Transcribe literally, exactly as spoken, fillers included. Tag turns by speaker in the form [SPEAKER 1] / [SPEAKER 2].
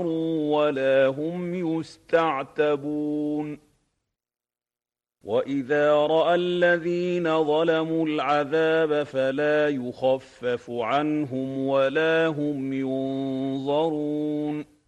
[SPEAKER 1] ولا هم يستعتبون وإذا رأى الذين ظلموا العذاب فلا يخفف عنهم ولا هم ينظرون